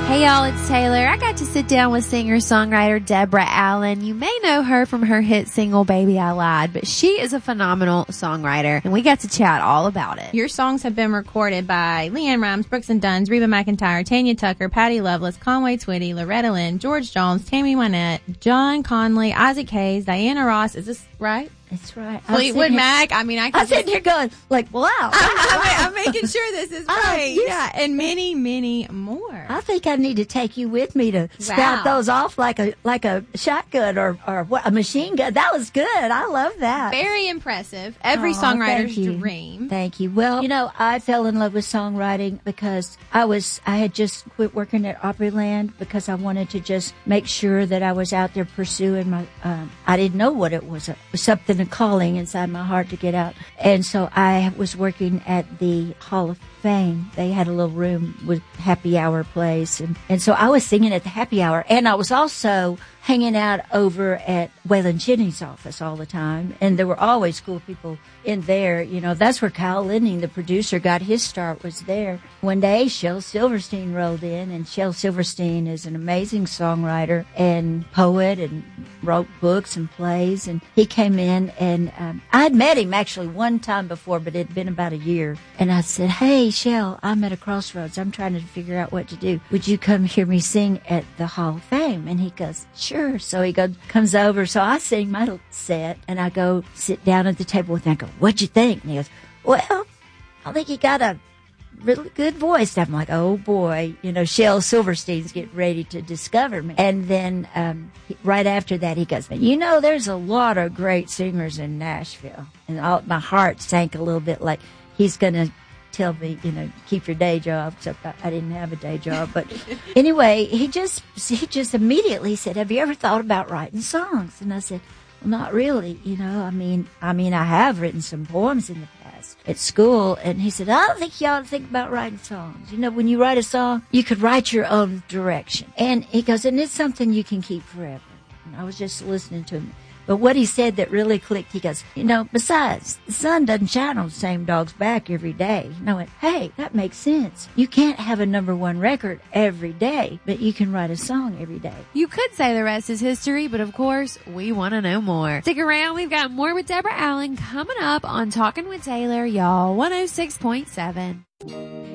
Hey y'all, it's Taylor. I got to sit down with singer-songwriter Deborah Allen. You may know her from her hit single Baby I Lied, but she is a phenomenal songwriter, and we got to chat all about it. Your songs have been recorded by Leanne Rimes, Brooks and Dunns, Reba McEntire, Tanya Tucker, Patty Loveless, Conway Twitty, Loretta Lynn, George Jones, Tammy Wynette, John Conley, Isaac Hayes, Diana Ross. Is this right? That's right. Fleetwood Mac. I mean, I'm sitting here going, like, wow. I'm making sure this is right. Yes. Yeah, and many, many more. I think I need to take you with me to spout those off like a shotgun or what, a machine gun. That was good. I love that. Very impressive. Every songwriter's dream. Thank you. Well, I fell in love with songwriting because I had just quit working at Opryland because I wanted to just make sure that I was out there pursuing my, I didn't know what it was. It was something, a calling inside my heart to get out. And so I was working at the Hall of Fame. They had a little room with happy hour place. And so I was singing at the happy hour. And I was also hanging out over at Waylon Jennings' office all the time. And there were always cool people in there. That's where Kyle Linding, the producer, got his start, was there. One day, Shel Silverstein rolled in, and Shel Silverstein is an amazing songwriter and poet and wrote books and plays. And he came in, and I had met him actually one time before, but it had been about a year. And I said, "Hey, Shel, I'm at a crossroads. I'm trying to figure out what to do. Would you come hear me sing at the Hall of Fame?" And he goes, "Sure." So he comes over. So I sing my little set, and I go sit down at the table with him. I go, "What'd you think?" And he goes, "Well, I think you got a really good voice." I'm like, "Oh boy, Shel Silverstein's getting ready to discover me." And then right after that, he goes, "There's a lot of great singers in Nashville." And my heart sank a little bit, like he's going to tell me, keep your day job, except I didn't have a day job. But anyway, he just immediately said, "Have you ever thought about writing songs?" And I said, "Well, not really. I mean, I have written some poems in the past at school." And he said, "I don't think you ought to think about writing songs. When you write a song, you could write your own direction." And he goes, "And it's something you can keep forever." And I was just listening to him. But what he said that really clicked, he goes, "Besides, the sun doesn't shine on the same dog's back every day." And I went, "Hey, that makes sense. You can't have a #1 record every day, but you can write a song every day." You could say the rest is history, but of course, we want to know more. Stick around. We've got more with Deborah Allen coming up on Talking with Taylor, y'all. 106.7.